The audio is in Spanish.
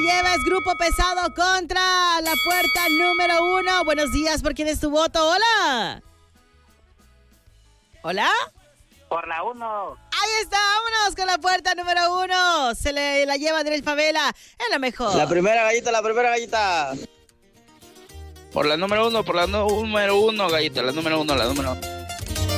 lleva es Grupo Pesado contra La Puerta número 1. Buenos días, ¿por quién es tu voto? Hola. ¿Hola? Por la 1. Ahí está, vámonos con La Puerta número 1. Se la lleva Adriel Favela, es la mejor. La primera gallita. Por la número 1, gallita, la número 1.